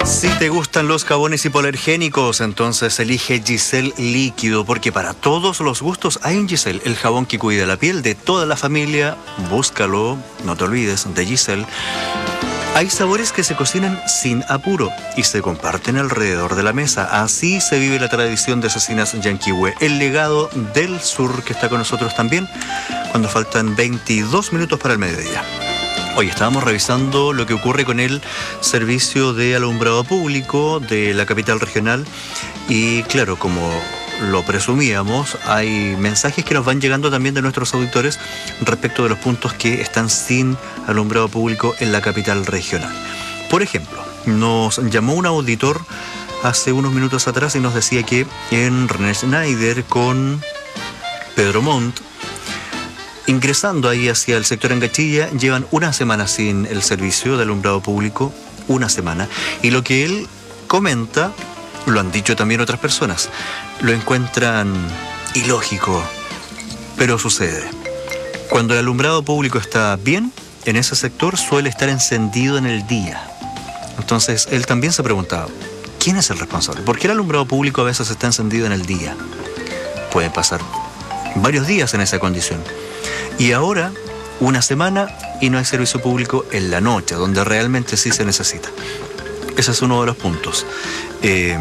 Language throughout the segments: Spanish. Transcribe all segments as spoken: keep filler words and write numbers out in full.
Si te gustan los jabones hipoalergénicos, entonces elige Giselle Líquido, porque para todos los gustos hay un Giselle, el jabón que cuida la piel de toda la familia. Búscalo, no te olvides de Giselle. Hay sabores que se cocinan sin apuro y se comparten alrededor de la mesa. Así se vive la tradición de Cecinas Yanquihue, el legado del sur que está con nosotros también, cuando faltan veintidós minutos para el mediodía. Hoy estábamos revisando lo que ocurre con el servicio de alumbrado público de la capital regional y claro, como lo presumíamos, hay mensajes que nos van llegando también de nuestros auditores respecto de los puntos que están sin alumbrado público en la capital regional. Por ejemplo, nos llamó un auditor hace unos minutos atrás y nos decía que en René Schneider con Pedro Montt, ingresando ahí hacia el sector Angachilla, llevan una semana sin el servicio de alumbrado público, una semana. Y lo que él comenta, lo han dicho también otras personas, lo encuentran ilógico, pero sucede. Cuando el alumbrado público está bien, en ese sector suele estar encendido en el día. Entonces, él también se preguntaba, ¿quién es el responsable? ¿Por qué el alumbrado público a veces está encendido en el día? Pueden pasar varios días en esa condición. Y ahora, una semana y no hay servicio público en la noche, donde realmente sí se necesita. Ese es uno de los puntos. Eh,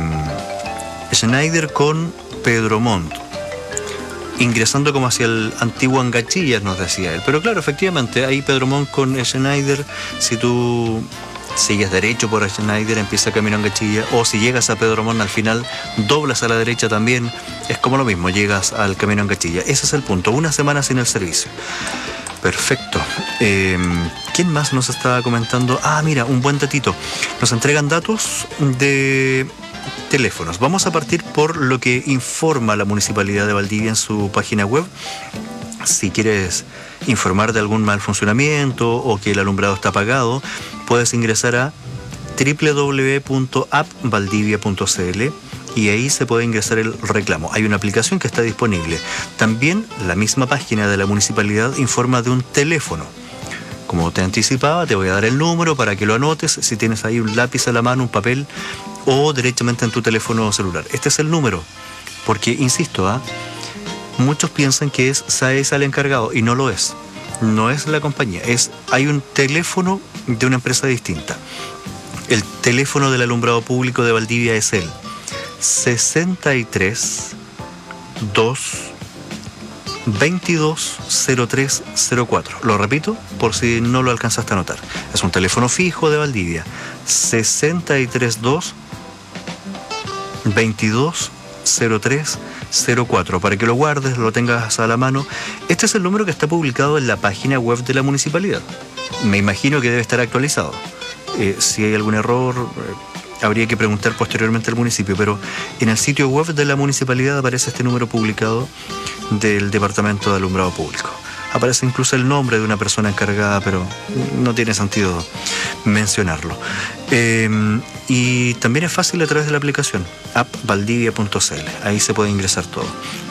Schneider con Pedro Montt, ingresando como hacia el antiguo Angachillas, nos decía él. Pero claro, efectivamente, ahí Pedro Montt con Schneider, si tú sigues derecho por Schneider, empieza camino a Angachilla, o si llegas a Pedro Montt al final, doblas a la derecha también, es como lo mismo, llegas al camino a Angachilla. Ese es el punto, una semana sin el servicio. Perfecto. Eh, ¿Quién más nos estaba comentando? Ah, mira, un buen datito. Nos entregan datos de teléfonos. Vamos a partir por lo que informa la Municipalidad de Valdivia en su página web. Si quieres informar de algún mal funcionamiento o que el alumbrado está apagado, puedes ingresar a doble u doble u doble u punto app valdivia punto c l y ahí se puede ingresar el reclamo. Hay una aplicación que está disponible. También la misma página de la municipalidad informa de un teléfono. Como te anticipaba, te voy a dar el número para que lo anotes, si tienes ahí un lápiz a la mano, un papel o directamente en tu teléfono celular. Este es el número, porque, insisto, ¿ah? muchos piensan que es SAESA el encargado y no lo es. No es la compañía, es, hay un teléfono de una empresa distinta. El teléfono del alumbrado público de Valdivia es el sesenta y tres, dos, veintidós, cero tres cero cuatro. Lo repito por si no lo alcanzaste a notar. Es un teléfono fijo de Valdivia. sesenta y tres, dos, veintidós, cero tres cero cuatro, para que lo guardes, lo tengas a la mano. Este es el número que está publicado en la página web de la municipalidad. Me imagino que debe estar actualizado. Eh, si hay algún error, eh, habría que preguntar posteriormente al municipio, pero en el sitio web de la municipalidad aparece este número publicado del Departamento de Alumbrado Público. Aparece incluso el nombre de una persona encargada, pero no tiene sentido mencionarlo. Eh, y también es fácil a través de la aplicación app valdivia punto c l. Ahí se puede ingresar todo.